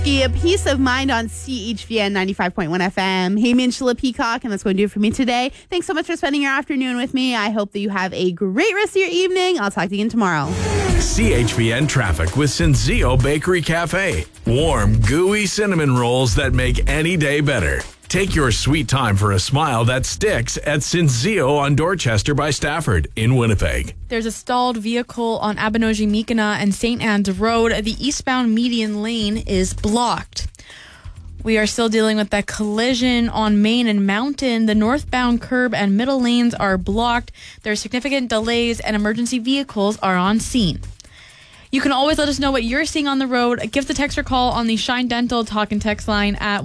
A Peace of Mind on CHVN 95.1 FM. Hey, me and Sheila Peacock, and that's going to do it for me today. Thanks so much for spending your afternoon with me. I hope that you have a great rest of your evening. I'll talk to you again tomorrow. CHVN traffic with Senseo Bakery Cafe. Warm, gooey cinnamon rolls that make any day better. Take your sweet time for a smile that sticks at Senseo on Dorchester by Stafford in Winnipeg. There's a stalled vehicle on Abinogi-Mikana and St. Anne's Road. The eastbound median lane is blocked. We are still dealing with that collision on Main and Mountain. The northbound curb and middle lanes are blocked. There are significant delays and emergency vehicles are on scene. You can always let us know what you're seeing on the road. Give the text or call on the Shine Dental Talk and Text line at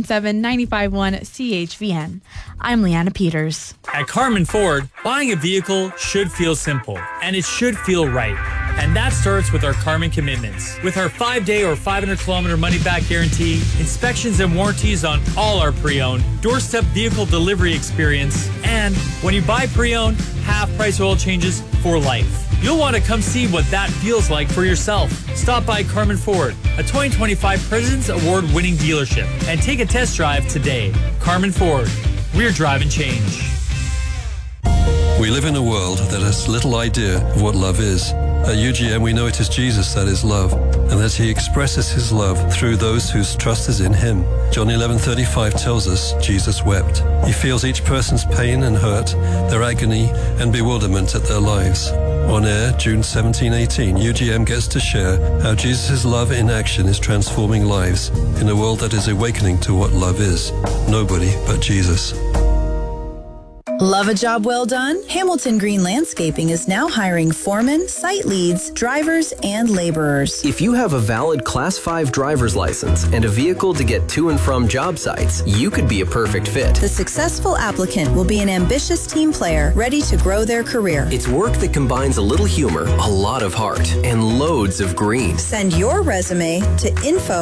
1-877-951-CHVN. I'm Leanna Peters. At Carmen Ford, buying a vehicle should feel simple, and it should feel right. And that starts with our Carmen commitments. With our 5-day or 500-kilometer money-back guarantee, inspections and warranties on all our pre-owned, doorstep vehicle delivery experience, and when you buy pre-owned, half-price oil changes for life. You'll want to come see what that feels like for yourself. Stop by Carmen Ford, a 2025 President's Award-winning dealership, and take a test drive today. Carmen Ford, we're driving change. We live in a world that has little idea of what love is. At UGM, we know it is Jesus that is love, and that he expresses his love through those whose trust is in him. John 11:35 tells us Jesus wept. He feels each person's pain and hurt, their agony and bewilderment at their lives. On air, June 17-18, UGM gets to share how Jesus' love in action is transforming lives in a world that is awakening to what love is. Nobody but Jesus. Love a job well done? Hamilton Green Landscaping is now hiring foremen, site leads, drivers, and laborers. If you have a valid Class 5 driver's license and a vehicle to get to and from job sites, you could be a perfect fit. The successful applicant will be an ambitious team player ready to grow their career. It's work that combines a little humor, a lot of heart, and loads of green. Send your resume to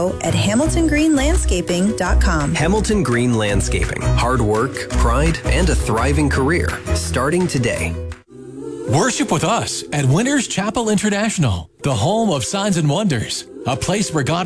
info@hamiltongreenlandscaping.com. Hamilton Green Landscaping. Hard work, pride, and a thriving career. Starting today. Worship with us at Winners Chapel International, the home of signs and wonders, a place where God